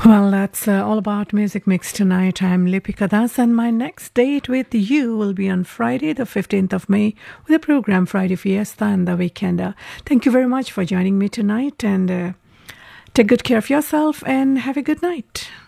Well, that's all about Music Mix tonight. I'm Lipika Das, and my next date with you will be on Friday, the 15th of May, with the program Friday Fiesta and the Weekend. Thank you very much for joining me tonight, and take good care of yourself and have a good night.